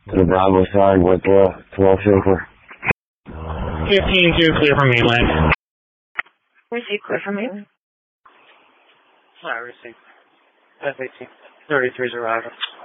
To the Bravo side with 12 Silver. 15-2, clear from mainland. Receive, clear from mainland. Receive. F-18. 33's arrival.